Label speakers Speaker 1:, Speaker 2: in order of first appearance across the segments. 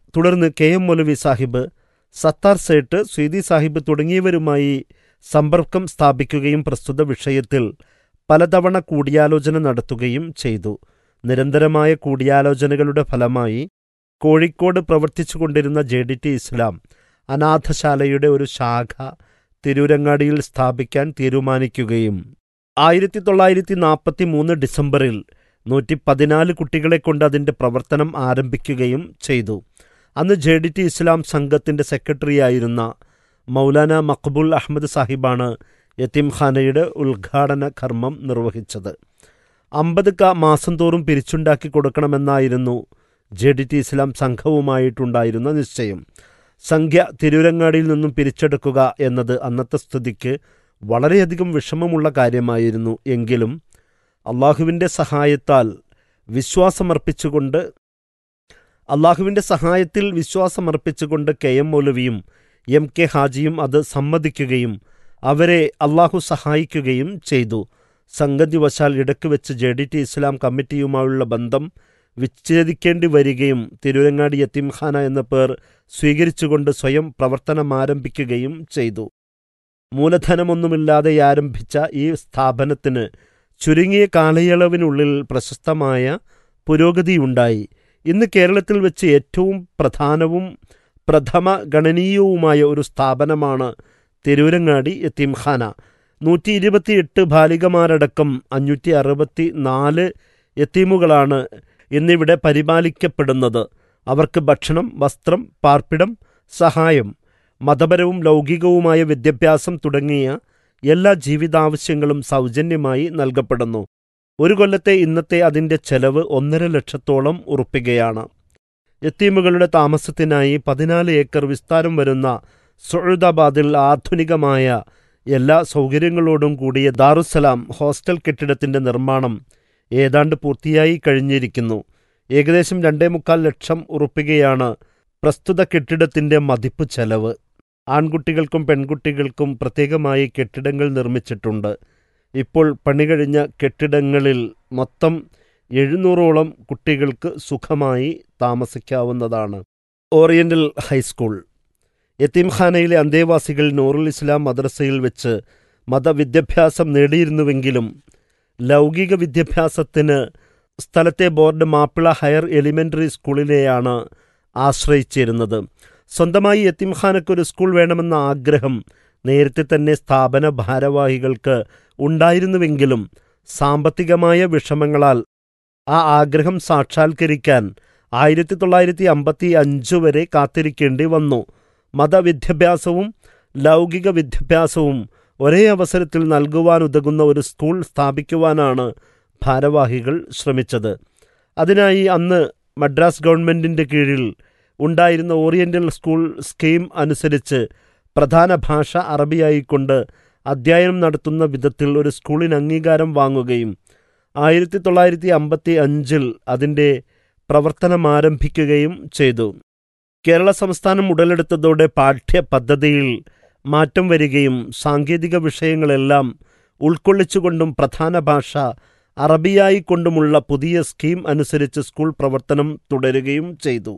Speaker 1: തുടർന്ന് KM മൗലവി സാഹിബ്, സത്താർ സേട്ട്, സ്വീതി സാഹിബ് തുടങ്ങിയവരുമായി സമ്പർക്കം സ്ഥാപിക്കുകയും പ്രസ്തുത വിഷയത്തിൽ പലതവണ കൂടിയാലോചന നടത്തുകയും ചെയ്തു. നിരന്തരമായ കൂടിയാലോചനകളുടെ ഫലമായി കോഴിക്കോട് പ്രവർത്തിച്ചുകൊണ്ടിരുന്ന JDT ഇസ്ലാം അനാഥശാലയുടെ ഒരു ശാഖ തിരൂരങ്ങാടിയിൽ സ്ഥാപിക്കാൻ തീരുമാനിക്കുകയും 1943 ഡിസംബറിൽ 114 കുട്ടികളെക്കൊണ്ട് അതിൻ്റെ പ്രവർത്തനം ആരംഭിക്കുകയും ചെയ്തു. അന്ന് JDT ഇസ്ലാം സംഘത്തിൻ്റെ സെക്രട്ടറിയായിരുന്ന മൗലാന മഖ്ബൂൽ അഹമ്മദ് സാഹിബാണ് യതീംഖാനയുടെ ഉദ്ഘാടന കർമ്മം നിർവഹിച്ചത്. 50 മാസം തോറും പിരിച്ചുണ്ടാക്കി കൊടുക്കണമെന്നായിരുന്നു JDT ഇസ്ലാം സംഘവുമായിട്ടുണ്ടായിരുന്ന നിശ്ചയം. സംഖ്യ തിരൂരങ്ങാടിയിൽ നിന്നും പിരിച്ചെടുക്കുക എന്നത് അന്നത്തെ സ്ഥിതിക്ക് വളരെയധികം വിഷമമുള്ള കാര്യമായിരുന്നു. എങ്കിലും അള്ളാഹുവിൻ്റെ സഹായത്തിൽ വിശ്വാസമർപ്പിച്ചുകൊണ്ട് KM മൗലവിയും MK ഹാജിയും അത് സമ്മതിക്കുകയും അവരെ അള്ളാഹു സഹായിക്കുകയും ചെയ്തു. സംഗതിവശാൽ ഇടയ്ക്ക് വെച്ച് JDT ഇസ്ലാം കമ്മിറ്റിയുമായുള്ള ബന്ധം വിച്ഛേദിക്കേണ്ടി വരികയും തിരൂരങ്ങാടി യതീംഖാന എന്ന പേർ സ്വീകരിച്ചുകൊണ്ട് സ്വയം പ്രവർത്തനമാരംഭിക്കുകയും ചെയ്തു. മൂലധനമൊന്നുമില്ലാതെ ആരംഭിച്ച ഈ സ്ഥാപനത്തിന് ചുരുങ്ങിയ കാലയളവിനുള്ളിൽ പ്രശസ്തമായ പുരോഗതിയുണ്ടായി. ഇന്ന് കേരളത്തിൽ വെച്ച് ഏറ്റവും പ്രഥമ ഗണനീയവുമായ ഒരു സ്ഥാപനമാണ് തിരൂരങ്ങാടി യതീംഖാന. 128 ബാലികമാരടക്കം 564 യതീമുകളാണ് ഇന്നിവിടെ പരിപാലിക്കപ്പെടുന്നത്. അവർക്ക് ഭക്ഷണം, വസ്ത്രം, പാർപ്പിടം, സഹായം, മതപരവും ലൗകികവുമായ വിദ്യാഭ്യാസം തുടങ്ങിയ എല്ലാ ജീവിതാവശ്യങ്ങളും സൗജന്യമായി നൽകപ്പെടുന്നു. ഒരു കൊല്ലത്തെ ഇന്നത്തെ അതിൻ്റെ ചെലവ് 1.5 ലക്ഷത്തോളം ഉറുപ്പികയാണ്. യതീമുകളുടെ താമസത്തിനായി 14 ഏക്കർ വിസ്താരം വരുന്ന സൗദാബാദിൽ ആധുനികമായ എല്ലാ സൗകര്യങ്ങളോടും കൂടിയ ദാറുസ്സലാം ഹോസ്റ്റൽ കെട്ടിടത്തിൻ്റെ നിർമ്മാണം ഏതാണ്ട് പൂർത്തിയായി കഴിഞ്ഞിരിക്കുന്നു. ഏകദേശം 2.25 ലക്ഷം ഉറുപ്പികയാണ് പ്രസ്തുത കെട്ടിടത്തിൻ്റെ മതിപ്പ് ചെലവ്. ആൺകുട്ടികൾക്കും പെൺകുട്ടികൾക്കും പ്രത്യേകമായി കെട്ടിടങ്ങൾ നിർമ്മിച്ചിട്ടുണ്ട്. ഇപ്പോൾ പണി കഴിഞ്ഞ കെട്ടിടങ്ങളിൽ മൊത്തം 700ഓളം കുട്ടികൾക്ക് സുഖമായി താമസിക്കാവുന്നതാണ്. Oriental high school. യതീംഖാനയിലെ അന്തേവാസികൾ നൂറുൽ ഇസ്ലാം മദ്രസയിൽ വെച്ച് മതവിദ്യാഭ്യാസം നേടിയിരുന്നുവെങ്കിലും ലൗകിക വിദ്യാഭ്യാസത്തിന് സ്ഥലത്തെ ബോർഡ് മാപ്പിള ഹയർ എലിമെൻ്ററി സ്കൂളിനെയാണ് ആശ്രയിച്ചിരുന്നത്. സ്വന്തമായി യതീംഖാനയ്ക്കൊരു സ്കൂൾ വേണമെന്ന ആഗ്രഹം നേരത്തെ തന്നെ സ്ഥാപന ഭാരവാഹികൾക്ക് ഉണ്ടായിരുന്നുവെങ്കിലും സാമ്പത്തികമായ വിഷമങ്ങളാൽ ആ ആഗ്രഹം സാക്ഷാത്കരിക്കാൻ 1955 വരെ കാത്തിരിക്കേണ്ടി വന്നു. മതവിദ്യാഭ്യാസവും ലൗകിക വിദ്യാഭ്യാസവും ഒരേ അവസരത്തിൽ നൽകുവാനുതകുന്ന ഒരു സ്കൂൾ സ്ഥാപിക്കുവാനാണ് ഭാരവാഹികൾ ശ്രമിച്ചത്. അതിനായി അന്ന് മദ്രാസ് ഗവൺമെൻറ്റിൻ്റെ കീഴിൽ ഉണ്ടായിരുന്ന ഓറിയൻ്റൽ സ്കൂൾ സ്കീം അനുസരിച്ച് പ്രധാന ഭാഷ അറബിയായിക്കൊണ്ട് അധ്യയനം നടത്തുന്ന വിധത്തിൽ ഒരു സ്കൂളിന് അംഗീകാരം വാങ്ങുകയും 1955 അതിൻ്റെ പ്രവർത്തനമാരംഭിക്കുകയും ചെയ്തു. കേരള സംസ്ഥാനം ഉടലെടുത്തതോടെ പാഠ്യപദ്ധതിയിൽ മാറ്റം വരികയും സാങ്കേതിക വിഷയങ്ങളെല്ലാം ഉൾക്കൊള്ളിച്ചുകൊണ്ടും പ്രധാന ഭാഷ അറബിയായിക്കൊണ്ടുമുള്ള പുതിയ സ്കീം അനുസരിച്ച് സ്കൂൾ പ്രവർത്തനം തുടരുകയും ചെയ്തു.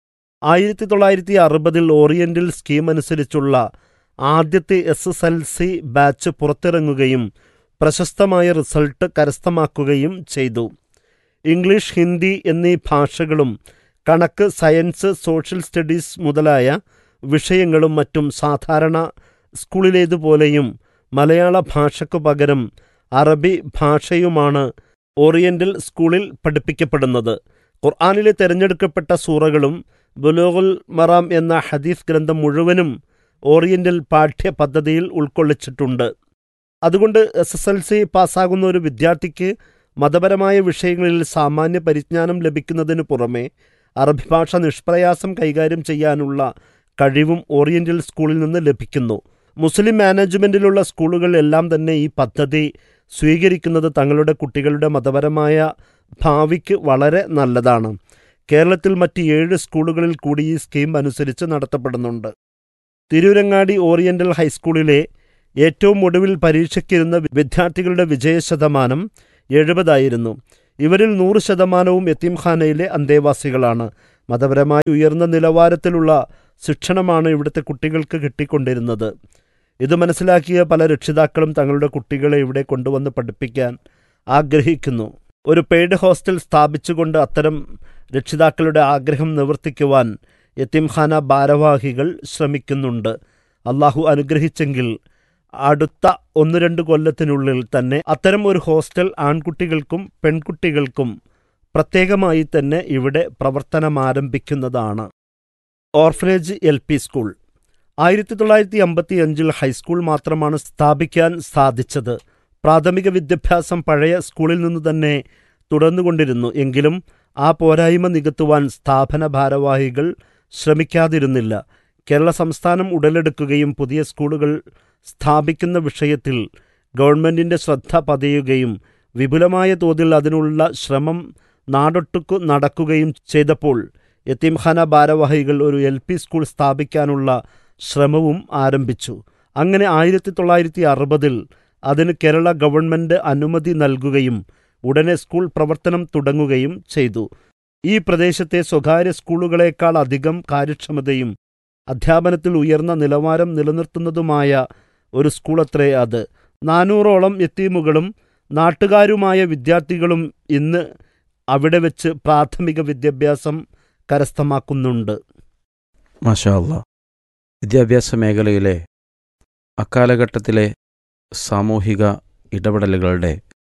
Speaker 1: 1960 ഓറിയൻ്റൽ സ്കീം അനുസരിച്ചുള്ള ആദ്യത്തെ SSLC ബാച്ച് പുറത്തിറങ്ങുകയും പ്രശസ്തമായ റിസൾട്ട് കരസ്ഥമാക്കുകയും ചെയ്തു. ഇംഗ്ലീഷ്, ഹിന്ദി എന്നീ ഭാഷകളും കണക്ക്, സയൻസ്, സോഷ്യൽ സ്റ്റഡീസ് മുതലായ വിഷയങ്ങളും മറ്റും സാധാരണ സ്കൂളിലേതുപോലെയും മലയാള ഭാഷയ്ക്കു പകരം അറബി ഭാഷയുമാണ് ഓറിയൻ്റൽ സ്കൂളിൽ പഠിപ്പിക്കപ്പെടുന്നത്. ഖുർആനിലെ തിരഞ്ഞെടുക്കപ്പെട്ട സൂറകളും ബുലൂഗുൽ മറാം എന്ന ഹദീസ് ഗ്രന്ഥം മുഴുവനും ഓറിയൻ്റൽ പാഠ്യപദ്ധതിയിൽ ഉൾക്കൊള്ളിച്ചിട്ടുണ്ട്. അതുകൊണ്ട് SSLC പാസ്സാകുന്ന ഒരു വിദ്യാർത്ഥിക്ക് മതപരമായ വിഷയങ്ങളിൽ സാമാന്യ പരിജ്ഞാനം ലഭിക്കുന്നതിനു പുറമെ അറബി ഭാഷ നിഷ്പ്രയാസം കൈകാര്യം ചെയ്യാനുള്ള കഴിവും ഓറിയൻ്റൽ സ്കൂളിൽ നിന്ന് ലഭിക്കുന്നു. മുസ്ലിം മാനേജ്മെൻറ്റിലുള്ള സ്കൂളുകൾ എല്ലാം തന്നെ ഈ പദ്ധതി സ്വീകരിക്കുന്നത് തങ്ങളുടെ കുട്ടികളുടെ മതപരമായ ഭാവിക്ക് വളരെ നല്ലതാണ്. കേരളത്തിൽ മറ്റ് 7 സ്കൂളുകളിൽ കൂടി ഈ സ്കീം അനുസരിച്ച് നടത്തപ്പെടുന്നുണ്ട്. തിരൂരങ്ങാടി ഓറിയൻ്റൽ ഹൈസ്കൂളിലെ ഏറ്റവും ഒടുവിൽ പരീക്ഷയ്ക്കിരുന്ന വിദ്യാർത്ഥികളുടെ വിജയശതമാനം 70 ഇവരിൽ 100% യതീംഖാനയിലെ അന്തേവാസികളാണ്. മതപരമായി ഉയർന്ന നിലവാരത്തിലുള്ള ശിക്ഷണമാണ് ഇവിടുത്തെ കുട്ടികൾക്ക് കിട്ടിക്കൊണ്ടിരുന്നത്. ഇത് മനസ്സിലാക്കിയ പല രക്ഷിതാക്കളും തങ്ങളുടെ കുട്ടികളെ ഇവിടെ കൊണ്ടുവന്ന് പഠിപ്പിക്കാൻ ആഗ്രഹിക്കുന്നു. ഒരു പെയ്ഡ് ഹോസ്റ്റൽ സ്ഥാപിച്ചുകൊണ്ട് അത്തരം രക്ഷിതാക്കളുടെ ആഗ്രഹം നിവർത്തിക്കുവാൻ യതീംഖാന ഭാരവാഹികൾ ശ്രമിക്കുന്നുണ്ട്. അള്ളാഹു അനുഗ്രഹിച്ചെങ്കിൽ അടുത്ത 1-2 കൊല്ലത്തിനുള്ളിൽ തന്നെ അത്തരം ഒരു ഹോസ്റ്റൽ ആൺകുട്ടികൾക്കും പെൺകുട്ടികൾക്കും പ്രത്യേകമായി തന്നെ ഇവിടെ പ്രവർത്തനമാരംഭിക്കുന്നതാണ്. ഓർഫനേജ് LP സ്കൂൾ 1955 ഹൈസ്കൂൾ മാത്രമാണ് സ്ഥാപിക്കാൻ സാധിച്ചത്. പ്രാഥമിക വിദ്യാഭ്യാസം പഴയ സ്കൂളിൽ നിന്ന് തന്നെ തുടർന്നുകൊണ്ടിരുന്നു. എങ്കിലും ആ പോരായ്മ നികത്തുവാൻ സ്ഥാപന ഭാരവാഹികൾ ശ്രമിക്കാതിരുന്നില്ല. കേരള സംസ്ഥാനം ഉടലെടുക്കുകയും പുതിയ സ്കൂളുകൾ സ്ഥാപിക്കുന്ന വിഷയത്തിൽ ഗവൺമെൻറ്റിൻ്റെ ശ്രദ്ധ പതിയുകയും വിപുലമായ തോതിൽ അതിനുള്ള ശ്രമം നാടൊട്ടുക്കു നടക്കുകയും ചെയ്തപ്പോൾ യതീംഖാന ഭാരവാഹികൾ ഒരു LP സ്കൂൾ സ്ഥാപിക്കാനുള്ള ശ്രമവും ആരംഭിച്ചു. അങ്ങനെ 1960 അതിന് കേരള ഗവൺമെൻറ് അനുമതി നൽകുകയും ഉടനെ സ്കൂൾ പ്രവർത്തനം തുടങ്ങുകയും ചെയ്തു. ഈ പ്രദേശത്തെ സ്വകാര്യ സ്കൂളുകളേക്കാൾ അധികം കാര്യക്ഷമതയും അധ്യാപനത്തിൽ ഉയർന്ന നിലവാരം നിലനിർത്തുന്നതുമായ ഒരു സ്കൂളത്രേ അത്. 400ഓളം യതീമുകളും നാട്ടുകാരുമായ വിദ്യാർത്ഥികളും ഇന്ന് അവിടെ വെച്ച് പ്രാഥമിക വിദ്യാഭ്യാസം കരസ്ഥമാക്കുന്നുണ്ട്.
Speaker 2: മാഷാ അല്ലാ. വിദ്യാഭ്യാസ മേഖലയിലെ അക്കാലഘട്ടത്തിലെ സാമൂഹിക ഇടപെടലുകളുടെ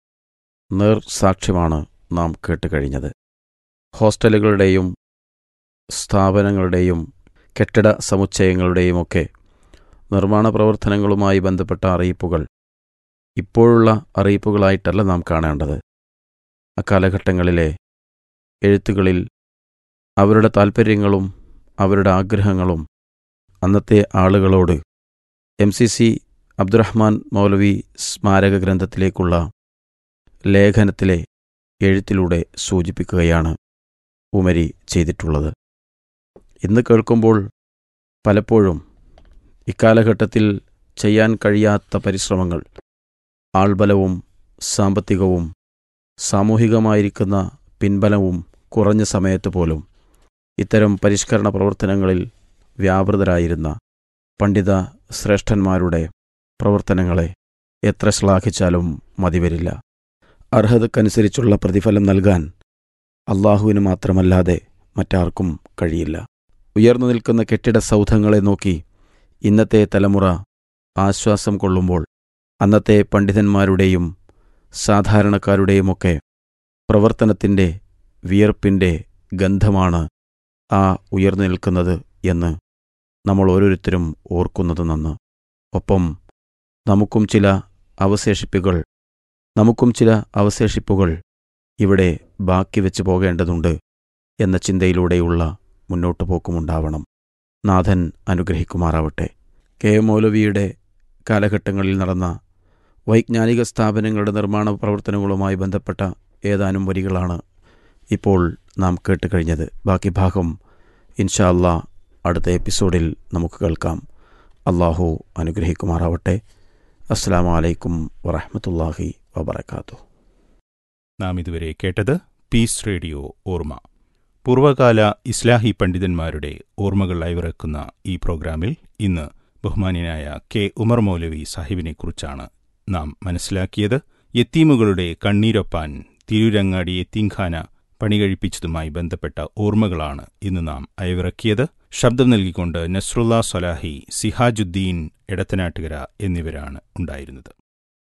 Speaker 2: നേർസാക്ഷ്യമാണ് നാം കേട്ടുകഴിഞ്ഞത്. ഹോസ്റ്റലുകളുടെയും സ്ഥാപനങ്ങളുടെയും കെട്ടിട സമുച്ചയങ്ങളുടെയുമൊക്കെ നിർമ്മാണ പ്രവർത്തനങ്ങളുമായി ബന്ധപ്പെട്ട അറിയിപ്പുകൾ ഇപ്പോഴുള്ള അറിയിപ്പുകളായിട്ടല്ല നാം കാണേണ്ടത്. അക്കാലഘട്ടങ്ങളിലെ എഴുത്തുകളിൽ അവരുടെ താൽപ്പര്യങ്ങളും അവരുടെ ആഗ്രഹങ്ങളും അന്നത്തെ ആളുകളോട് MCC അബ്ദുറഹ്മാൻ മൗലവി സ്മാരക ഗ്രന്ഥത്തിലേക്കുള്ള ലേഖനത്തിലെ എഴുത്തിലൂടെ സൂചിപ്പിക്കുകയാണ് ഉമരി ചെയ്തിട്ടുള്ളത്. ഇന്ന് കേൾക്കുമ്പോൾ പലപ്പോഴും ഇക്കാലഘട്ടത്തിൽ ചെയ്യാൻ കഴിയാത്ത പരിശ്രമങ്ങൾ, ആൾബലവും സാമ്പത്തികവും സാമൂഹികമായിരിക്കുന്ന പിൻബലവും കുറഞ്ഞ സമയത്ത് പോലും ഇത്തരം പരിഷ്കരണ പ്രവർത്തനങ്ങളിൽ വ്യാപൃതരായിരുന്ന പണ്ഡിത ശ്രേഷ്ഠന്മാരുടെ പ്രവർത്തനങ്ങളെ എത്ര ശ്ലാഘിച്ചാലും മതിവരില്ല. അർഹതക്കനുസരിച്ചുള്ള പ്രതിഫലം നൽകാൻ അള്ളാഹുവിന് മാത്രമല്ലാതെ മറ്റാർക്കും കഴിയില്ല. ഉയർന്നു നിൽക്കുന്ന കെട്ടിട സൗധങ്ങളെ നോക്കി ഇന്നത്തെ തലമുറ ആശ്വാസം കൊള്ളുമ്പോൾ അന്നത്തെ പണ്ഡിതന്മാരുടെയും സാധാരണക്കാരുടെയുമൊക്കെ പ്രവർത്തനത്തിൻ്റെ വിയർപ്പിൻ്റെ ഗന്ധമാണ് ആ ഉയർന്നു നിൽക്കുന്നത് എന്ന് നമ്മൾ ഓരോരുത്തരും ഓർക്കുന്നത് നന്ന്. ഒപ്പം നമുക്കും ചില അവശേഷിപ്പുകൾ ഇവിടെ ബാക്കി വെച്ച് പോകേണ്ടതുണ്ട് എന്ന ചിന്തയിലൂടെയുള്ള മുന്നോട്ടു പോക്കുമുണ്ടാവണം. നാഥൻ അനുഗ്രഹിക്കുമാറാവട്ടെ. KM മൗലവിയുടെ കാലഘട്ടങ്ങളിൽ നടന്ന വൈജ്ഞാനിക സ്ഥാപനങ്ങളുടെ നിർമ്മാണ പ്രവർത്തനങ്ങളുമായി ബന്ധപ്പെട്ട ഏതാനും വരികളാണ് ഇപ്പോൾ നാം കേട്ടുകഴിഞ്ഞത്. ബാക്കി ഭാഗം ഇൻഷാ അല്ലാ അടുത്ത എപ്പിസോഡിൽ നമുക്ക് കേൾക്കാം. അള്ളാഹു അനുഗ്രഹിക്കുമാറാവട്ടെ. അസ്സലാമു അലൈക്കും വറഹ്മത്തുള്ളാഹി വബറകാതുഹു.
Speaker 3: നാം ഇതുവരെ കേട്ടത് പീസ് റേഡിയോ ഓർമ്മ. പൂർവകാല ഇസ്ലാഹി പണ്ഡിതന്മാരുടെ ഓർമ്മകൾ അയവിറക്കുന്ന ഈ പ്രോഗ്രാമിൽ ഇന്ന് ബഹുമാന്യനായ K. ഉമർ മൗലവി സാഹിബിനെക്കുറിച്ചാണ് നാം മനസ്സിലാക്കിയത്. യത്തീമുകളുടെ കണ്ണീരൊപ്പാൻ തിരൂരങ്ങാടി യത്തീംഖാന പണികഴിപ്പിച്ചതുമായി ബന്ധപ്പെട്ട ഓർമ്മകളാണ് ഇന്ന് നാം അയവിറക്കിയത്. ശബ്ദം നൽകിക്കൊണ്ട് നസ്രുല്ലാ സ്വലാഹി, സിഹാജുദ്ദീൻ എടത്തനാട്ടുകര എന്നിവരാണ് ഉണ്ടായിരുന്നത്.